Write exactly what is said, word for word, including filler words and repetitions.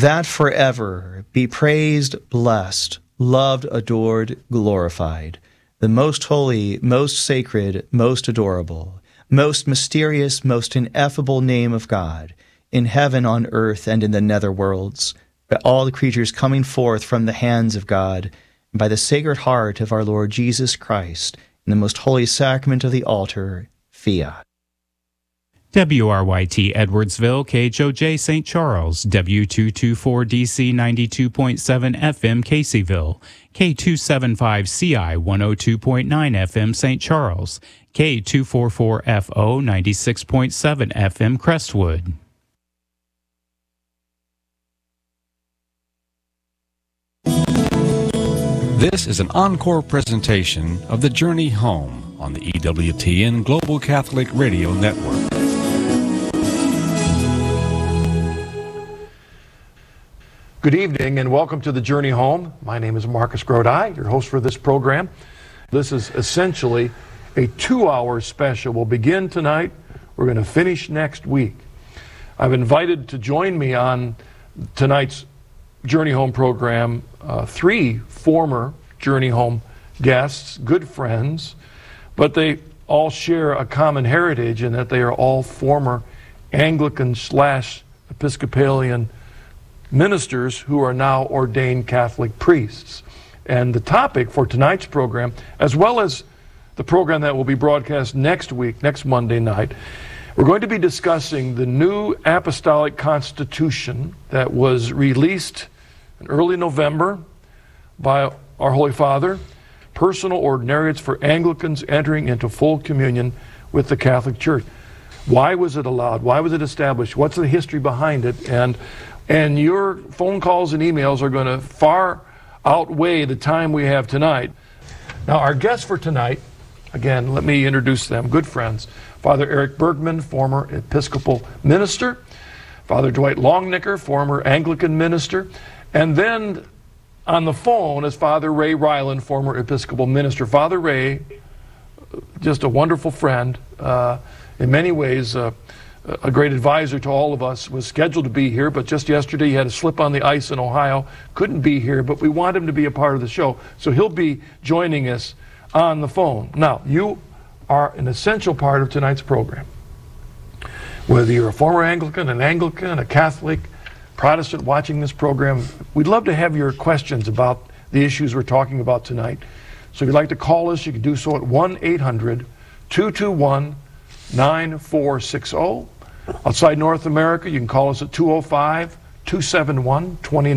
that forever be praised, blessed, loved, adored, glorified, the most holy, most sacred, most adorable, most mysterious, most ineffable name of God, in heaven, on earth, and in the nether worlds, by all the creatures coming forth from the hands of God, and by the Sacred Heart of our Lord Jesus Christ, in the most holy sacrament of the altar, fiat. W R Y T Edwardsville, K H O J Saint Charles, W two twenty-four D C ninety-two point seven F M Caseyville, K two seventy-five C I one oh two point nine F M Saint Charles, K two forty-four F O ninety-six point seven F M Crestwood. This is an encore presentation of The Journey Home on the E W T N Global Catholic Radio Network. Good evening and welcome to The Journey Home. My name is Marcus Grodi, your host for this program. This is essentially a two-hour special. We'll begin tonight. We're going to finish next week. I've invited to join me on tonight's Journey Home program uh, three former Journey Home guests, good friends, but they all share a common heritage in that they are all former Anglican slash Episcopalian ministers who are now ordained Catholic priests. And the topic for tonight's program, as well as the program that will be broadcast next week, next Monday night, we're going to be discussing the new Apostolic Constitution that was released in early November by our Holy Father, personal ordinariates for Anglicans entering into full communion with the Catholic Church. Why was it allowed? Why was it established? What's the history behind it? And And your phone calls and emails are going to far outweigh the time we have tonight. Now, our guests for tonight, again, let me introduce them, good friends. Father Eric Bergman, former Episcopal minister. Father Dwight Longnicker, former Anglican minister. And then on the phone is Father Ray Ryland, former Episcopal minister. Father Ray, just a wonderful friend, uh, in many ways, uh, a great advisor to all of us, was scheduled to be here, but just yesterday he had a slip on the ice in Ohio, couldn't be here, but we want him to be a part of the show, so he'll be joining us on the phone. Now, you are an essential part of tonight's program. Whether you're a former Anglican, an Anglican, a Catholic, Protestant watching this program, we'd love to have your questions about the issues we're talking about tonight. So if you'd like to call us, you can do so at one eight hundred two two one nine four six zero. Outside North America, you can call us at two oh five two seven one two nine